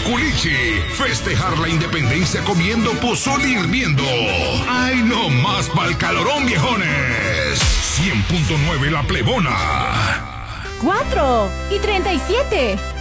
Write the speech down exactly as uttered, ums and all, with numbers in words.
Culichi. Festejar la independencia comiendo pozole hirviendo. ¡Ay, no más pa'l calorón, viejones! cien punto nueve La Plebona. cuatro y treinta y siete.